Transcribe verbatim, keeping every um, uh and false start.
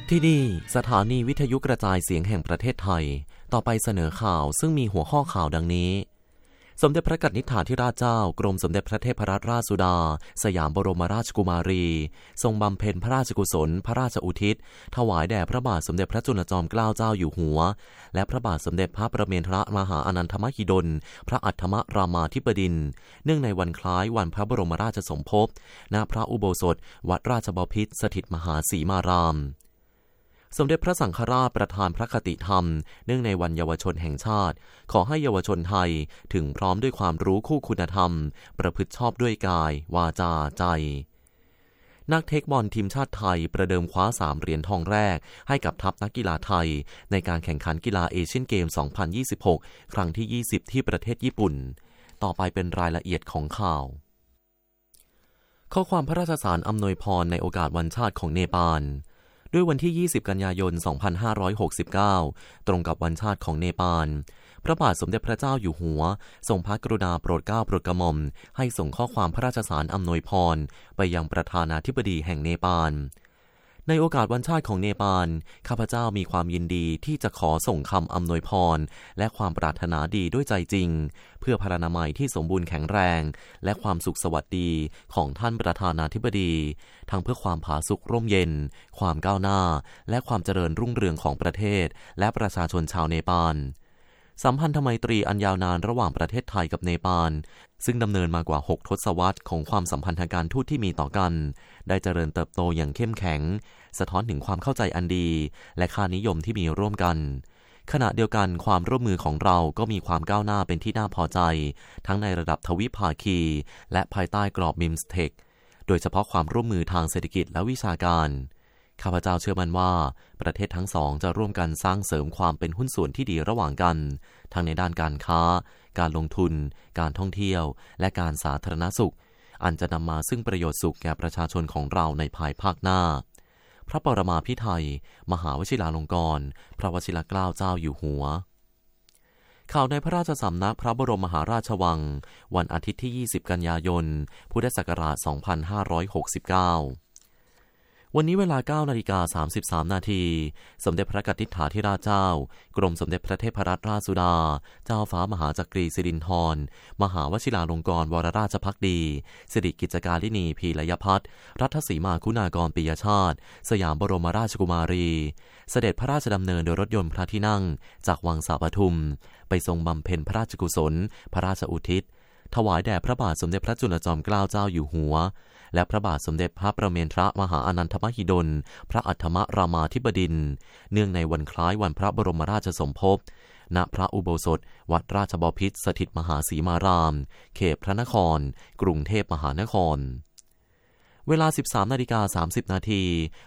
ที่นี่สถานีวิทยุกระจายเสียงแห่งประเทศไทยต่อไปเสนอข่าวซึ่งมีหัวข้อข่าวดังนี้สมเด็จพระกนิษฐาธิราชเจ้ากรมสมเด็จพระเทพรัตนราชสุดาสยามบรมราชกุมารีทรงบำเพ็ญพระราชกุศลพระราชอุทิศถวายแด่พระบาทสมเด็จพระจุลจอมเกล้าเจ้าอยู่หัวและพระบาทสมเด็จพระประเมนทรมหาอนันทมหิดลพระอัฏฐมรามาธิบดินทร์เนื่องในวันคล้ายวันพระบรมราชสมภพณพระอุโบสถวัดราชบพิตรสถิตมหาสีมารามสมเด็จพระสังฆราชประธานพระคติธรรมเนื่องในวันเยาวชนแห่งชาติขอให้เยาวชนไทยถึงพร้อมด้วยความรู้คู่คุณธรรมประพฤติชอบด้วยกายวาจาใจนักเทคบอลทีมชาติไทยประเดิมคว้าสามเหรียญทองแรกให้กับทัพนักกีฬาไทยในการแข่งขันกีฬาเอเชียนเกม สองพันยี่สิบหก ครั้งที่ ยี่สิบ ที่ประเทศญี่ปุ่นต่อไปเป็นรายละเอียดของข่าวข้อความพระราชสารอำนวยพรในโอกาสวันชาติของเนปาลด้วยวันที่ ยี่สิบ กันยายน สองพันห้าร้อยหกสิบเก้า ตรงกับวันชาติของเนปาลพระบาทสมเด็จพระเจ้าอยู่หัวทรงพระกรุณาโปรดเกล้าโปรดกระหม่อมให้ส่งข้อความพระราชสารอำนวยพรไปยังประธานาธิบดีแห่งเนปาลในโอกาสวันชาติของเนปาลข้าพเจ้ามีความยินดีที่จะขอส่งคำอำนวยพรและความปรารถนาดีด้วยใจจริงเพื่อพรรณนามัยที่สมบูรณ์แข็งแรงและความสุขสวัสดีของท่านประธานาธิบดีทั้งเพื่อความผาสุกร่มเย็นความก้าวหน้าและความเจริญรุ่งเรืองของประเทศและประชาชนชาวเนปาลสัมพันธไมตรีอันยาวนานระหว่างประเทศไทยกับเนปาลซึ่งดำเนินมากว่าหกทศวรรษของความสัมพันธ์ทางการทูตที่มีต่อกันได้เจริญเติบโตอย่างเข้มแข็งสะท้อนถึงความเข้าใจอันดีและค่านิยมที่มีร่วมกันขณะเดียวกันความร่วมมือของเราก็มีความก้าวหน้าเป็นที่น่าพอใจทั้งในระดับทวิภาคีและภายใต้กรอบมิมสเทคโดยเฉพาะความร่วมมือทางเศรษฐกิจและวิชาการข้าพเจ้าเชื่อมั่นว่าประเทศทั้งสองจะร่วมกันสร้างเสริมความเป็นหุ้นส่วนที่ดีระหว่างกันทั้งในด้านการค้าการลงทุนการท่องเที่ยวและการสาธารณสุขอันจะนำมาซึ่งประโยชน์สุขแก่ประชาชนของเราในภายภาคหน้าพระปรมาภิไธยมหาวชิราลงกรณ์พระวชิรเกล้าเจ้าอยู่หัวข่าวในพระราชสำนักพระบรมมหาราชวังวันอาทิตย์ที่ ยี่สิบ กันยายน พุทธศักราช สองพันห้าร้อยหกสิบเก้าวันนี้เวลา เก้านาฬิกาสามสิบสาม นาทีสมเด็จพระกนิษฐาธิราชเจ้ากรมสมเด็จพระเทพรัตนราชสุดาเจ้าฟ้ามหาจักรีสิรินธรมหาวชิราลงกรณ์วรราชภักดีสิริกิจการลินีพีลยพัฒน์รัฐสีมาคุณากรปิยชาติสยามบรมราชกุมารีเสด็จพระราชดำเนินโดยรถยนต์พระที่นั่งจากวังสาปทุมไปทรงบำเพ็ญพระราชกุศลพระราชอุทิศถวายแด่พระบาทสมเด็จพระจุลจอมเกล้าเจ้าอยู่หัวและพระบาทสมเด็จพระประเมนทรมหาอนันทมหิดลพระอัฏฐมรามาธิบดินทร์เนื่องในวันคล้ายวันพระบรมราชสมภพณพระอุโบสถวัดราชบพิตรสถิตมหาสีมารามเขตพระนครกรุงเทพมหานครเวลา สิบสามนาฬิกาสามสิบ นาที